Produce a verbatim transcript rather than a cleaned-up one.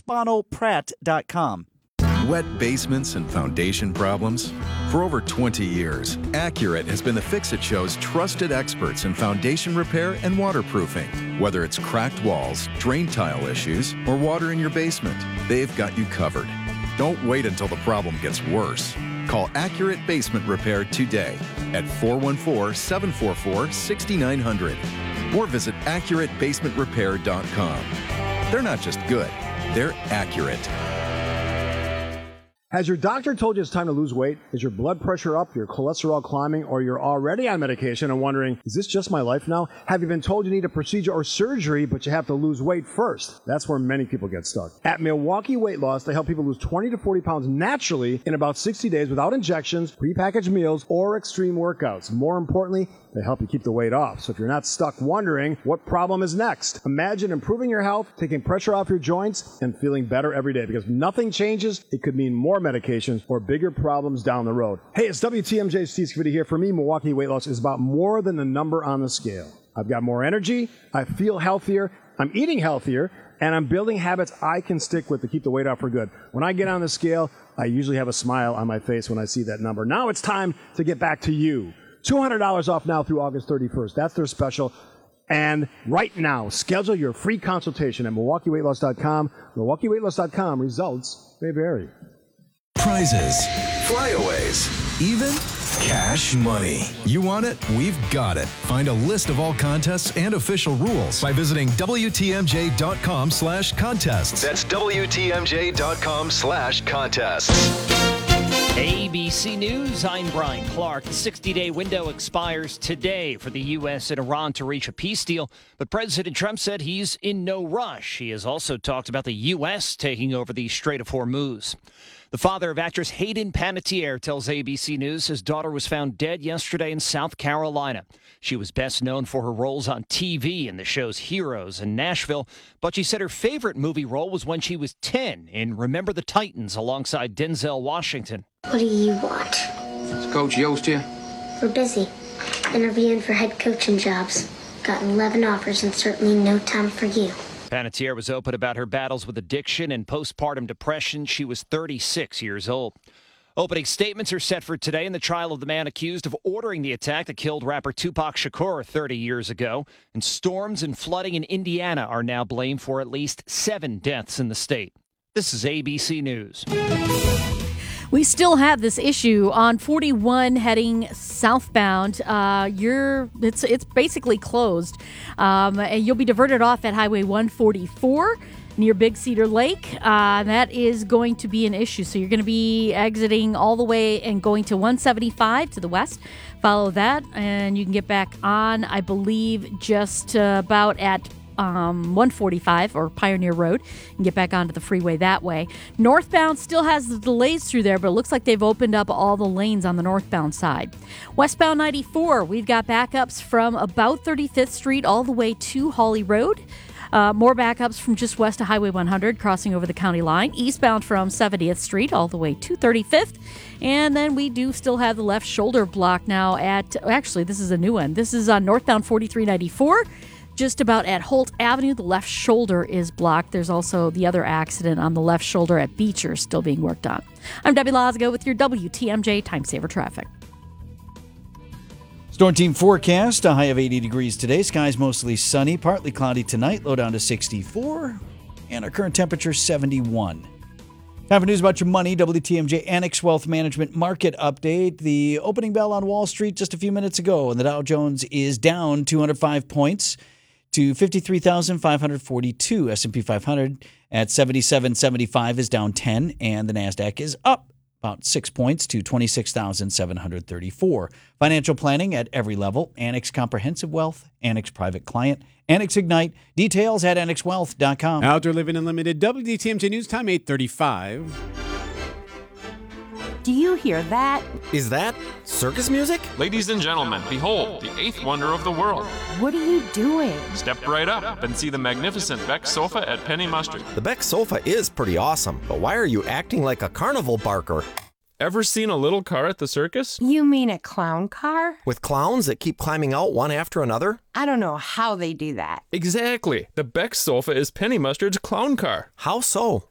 bono pratt dot com. Wet basements and foundation problems? For over twenty years, Accurate has been the fix-it show's trusted experts in foundation repair and waterproofing. Whether it's cracked walls, drain tile issues, or water in your basement, they've got you covered. Don't wait until the problem gets worse. Call Accurate Basement Repair today at four one four, seven four four, six nine zero zero or visit accurate basement repair dot com. They're not just good, they're accurate. Has your doctor told you it's time to lose weight? Is your blood pressure up, your cholesterol climbing, or you're already on medication and wondering, is this just my life now? Have you been told you need a procedure or surgery, but you have to lose weight first? That's where many people get stuck. At Milwaukee Weight Loss, they help people lose twenty to forty pounds naturally in about sixty days without injections, prepackaged meals, or extreme workouts. More importantly, they help you keep the weight off. So if you're not stuck wondering what problem is next, imagine improving your health, taking pressure off your joints, and feeling better every day. Because if nothing changes, it could mean more medications or bigger problems down the road. Hey, it's W T M J Steve Scavidi here. For me, Milwaukee Weight Loss is about more than the number on the scale. I've got more energy, I feel healthier, I'm eating healthier, and I'm building habits I can stick with to keep the weight off for good. When I get on the scale, I usually have a smile on my face when I see that number. Now it's time to get back to you. two hundred dollars off now through August thirty-first. That's their special. And right now, schedule your free consultation at milwaukee weight loss dot com. milwaukee weight loss dot com. Results may vary. Prizes, flyaways, even cash money. You want it? We've got it. Find a list of all contests and official rules by visiting W T M J dot com slash contests. That's W T M J dot com slash contests. A B C News, I'm Brian Clark. The sixty-day window expires today for the U S and Iran to reach a peace deal, but President Trump said he's in no rush. He has also talked about the U S taking over the Strait of Hormuz. The father of actress Hayden Panettiere tells A B C News his daughter was found dead yesterday in South Carolina. She was best known for her roles on T V in the shows Heroes and Nashville, but she said her favorite movie role was when she was ten in Remember the Titans alongside Denzel Washington. What do you want? Is Coach Yost here? We're busy. Interviewing for head coaching jobs. Got eleven offers and certainly no time for you. Panettiere was open about her battles with addiction and postpartum depression. She was thirty-six years old. Opening statements are set for today in the trial of the man accused of ordering the attack that killed rapper Tupac Shakur thirty years ago. And storms and flooding in Indiana are now blamed for at least seven deaths in the state. This is A B C News. We still have this issue on forty-one heading southbound. Uh, you're it's it's basically closed, um, and you'll be diverted off at Highway one forty-four near Big Cedar Lake. Uh, that is going to be an issue. So you're going to be exiting all the way and going to one seventy-five to the west. Follow that, and you can get back on, I believe, just uh, about at Um, one forty-five or Pioneer Road and get back onto the freeway that way. Northbound still has the delays through there, but it looks like they've opened up all the lanes on the northbound side. Westbound ninety-four, we've got backups from about thirty-fifth Street all the way to Hawley Road. Uh, more backups from just west of Highway one hundred, crossing over the county line. Eastbound from seventieth Street all the way to thirty-fifth. And then we do still have the left shoulder block now at, actually, this is a new one. This is on northbound forty-three ninety-four. Just about at Holt Avenue, the left shoulder is blocked. There's also the other accident on the left shoulder at Beecher still being worked on. I'm Debbie Lazago with your W T M J Time Saver Traffic. Storm team forecast, a high of eighty degrees today. Skies mostly sunny, partly cloudy tonight, low down to sixty-four. And our current temperature, seventy-one. Time for news about your money. W T M J Annex Wealth Management Market Update. The opening bell on Wall Street just a few minutes ago, and the Dow Jones is down two hundred five points to fifty-three thousand five hundred forty-two. S and P five hundred at seventy-seven seventy-five is down ten, and the NASDAQ is up about six points to twenty-six thousand seven hundred thirty-four. Financial planning at every level. Annex Comprehensive Wealth, Annex Private Client, Annex Ignite. Details at annex wealth dot com. Outdoor Living Unlimited, W T M J News Time, eight thirty-five. Do you hear that? Is that circus music? Ladies and gentlemen, behold, the eighth wonder of the world. What are you doing? Step right up and see the magnificent Beck Sofa at Penny Mustard. The Beck Sofa is pretty awesome, but why are you acting like a carnival barker? Ever seen a little car at the circus? You mean a clown car? With clowns that keep climbing out one after another? I don't know how they do that. Exactly. The Beck Sofa is Penny Mustard's clown car. How so?